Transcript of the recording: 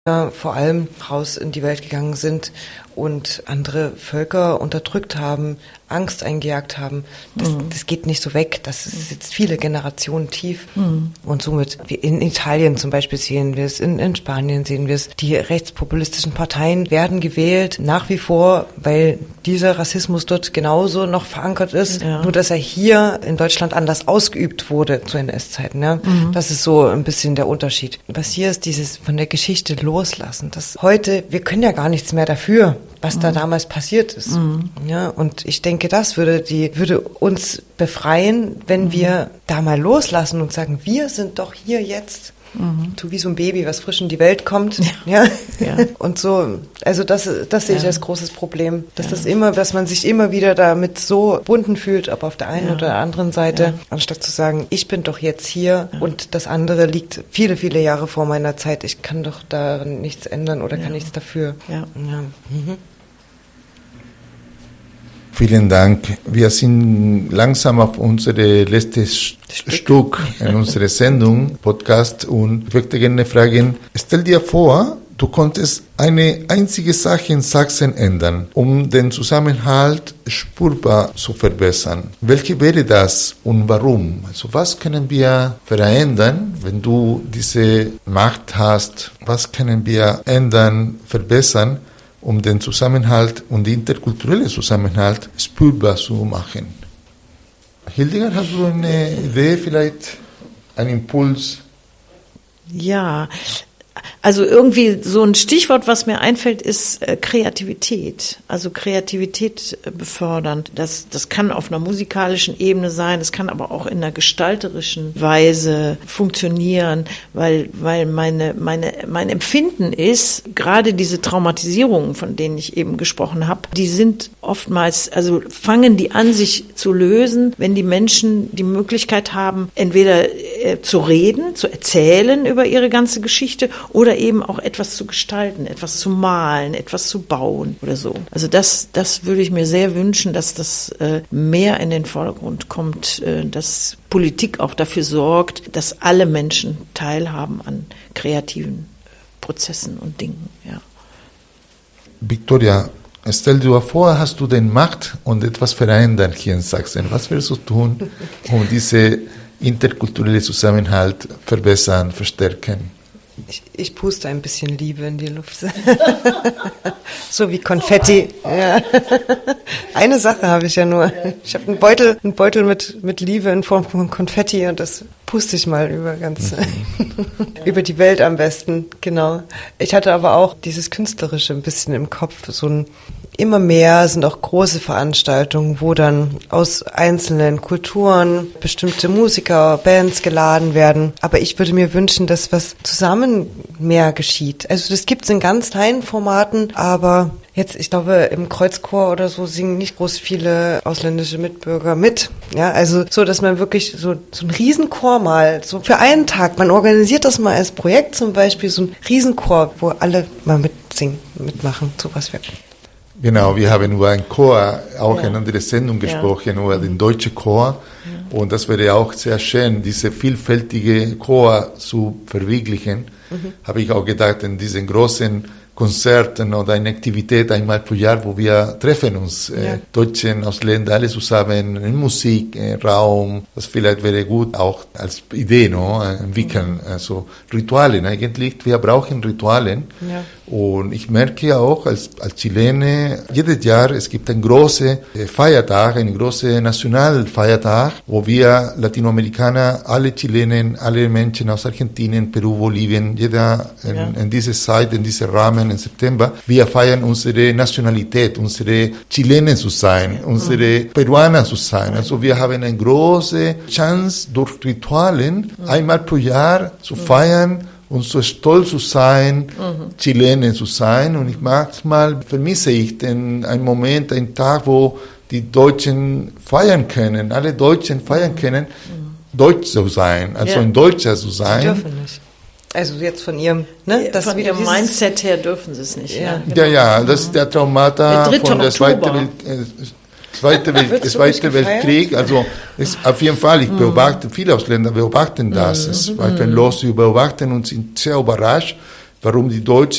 vor allem raus in die Welt gegangen sind und andere Völker unterdrückt haben, Angst eingejagt haben. Das geht nicht so weg. Das sitzt viele Generationen tief. Und somit, in Italien zum Beispiel sehen wir es, in Spanien sehen wir es, die rechtspopulistischen Parteien werden gewählt, nach wie vor, weil dieser Rassismus dort genauso noch verankert ist, nur dass er hier in Deutschland anders ausgeübt wurde zu NS-Zeiten. Ja? Das ist so ein bisschen der Unterschied. Was hier ist, dieses von der Geschichte loslassen. Das heute, wir können ja gar nichts mehr dafür, was da damals passiert ist. Ja, und ich denke, das würde uns befreien, wenn wir da mal loslassen und sagen, wir sind doch hier jetzt. So wie so ein Baby, was frisch in die Welt kommt. Ja. Und so, also das sehe ich als großes Problem, dass man sich immer wieder damit so verbunden fühlt, ob auf der einen oder der anderen Seite, anstatt zu sagen, ich bin doch jetzt hier und das andere liegt viele, viele Jahre vor meiner Zeit. Ich kann doch da nichts ändern oder kann nichts dafür. Vielen Dank. Wir sind langsam auf unsere letztes Stück in unserer Sendung, Podcast, und ich möchte gerne fragen, stell dir vor, du konntest eine einzige Sache in Sachsen ändern, um den Zusammenhalt spürbar zu verbessern. Welche wäre das und warum? Also was können wir verändern, wenn du diese Macht hast? Was können wir ändern, verbessern, um den Zusammenhalt und den interkulturellen Zusammenhalt spürbar zu machen? Hildegard, hast du eine Idee, vielleicht einen Impuls? Ja, also irgendwie so ein Stichwort, was mir einfällt, ist Kreativität. Also Kreativität befördern. Das kann auf einer musikalischen Ebene sein, es kann aber auch in einer gestalterischen Weise funktionieren, weil mein Empfinden ist, gerade diese Traumatisierungen, von denen ich eben gesprochen habe, die sind oftmals, also fangen die an, sich zu lösen, wenn die Menschen die Möglichkeit haben, entweder zu reden, zu erzählen über ihre ganze Geschichte oder eben auch etwas zu gestalten, etwas zu malen, etwas zu bauen oder so. Also das würde ich mir sehr wünschen, dass das mehr in den Vordergrund kommt, dass Politik auch dafür sorgt, dass alle Menschen teilhaben an kreativen Prozessen und Dingen. Ja. Victoria, stell dir vor, hast du den Macht und etwas verändern hier in Sachsen. Was wirst du tun, um diese interkulturelle Zusammenhalt verbessern, verstärken? Ich puste ein bisschen Liebe in die Luft. So wie Konfetti. Ja. Eine Sache habe ich ja nur. Ich habe einen Beutel mit Liebe in Form von Konfetti und das puste ich mal über über die Welt am besten. Genau. Ich hatte aber auch dieses Künstlerische ein bisschen im Kopf. Immer mehr sind auch große Veranstaltungen, wo dann aus einzelnen Kulturen bestimmte Musiker, Bands geladen werden. Aber ich würde mir wünschen, dass was zusammen mehr geschieht. Also das gibt es in ganz kleinen Formaten, aber jetzt, ich glaube, im Kreuzchor oder so singen nicht groß viele ausländische Mitbürger mit. Ja, also so, dass man wirklich so einen Riesenchor mal, so für einen Tag, man organisiert das mal als Projekt zum Beispiel, so ein Riesenchor, wo alle mal mitsingen, mitmachen, sowas wäre. Genau, wir haben über einen Chor auch in einer anderen Sendung gesprochen, über den deutschen Chor. Und das wäre auch sehr schön, diese vielfältige Chor zu verwirklichen. Habe ich auch gedacht, in diesen großen Konzerten oder eine Aktivität einmal pro Jahr, wo wir treffen uns, Deutschen, Ausländer, alle zusammen, in Musik, Raum. Das vielleicht wäre gut, auch als Idee, entwickeln. Also Ritualen eigentlich, wir brauchen Ritualen. Ja. Und ich merke auch als Chilene, jedes Jahr, es gibt einen großen Feiertag, einen großen Nationalfeiertag, wo wir Latinoamerikaner, alle Chilenen, alle Menschen aus Argentinien, Peru, Bolivien, jeder in dieser Zeit, in diesem Rahmen, im September, wir feiern unsere Nationalität, unsere Chilenen zu sein, unsere Peruaner zu sein. Also wir haben eine große Chance, durch Ritualen einmal pro Jahr zu feiern, und so stolz zu sein, Chilene zu sein. Und manchmal vermisse ich einen Moment, einen Tag, wo die Deutschen feiern können, alle Deutschen feiern können, Deutsch zu sein, also ein Deutscher zu sein. Sie dürfen nicht. Also jetzt von ihrem, das von ihrem Mindset her dürfen sie es nicht. Das ist der Traumata von der Zweite Weltkrieg, also ist auf jeden Fall, ich beobachte, viele Ausländer beobachten das, es war los, sie beobachten und sind sehr überrascht, warum die Deutschen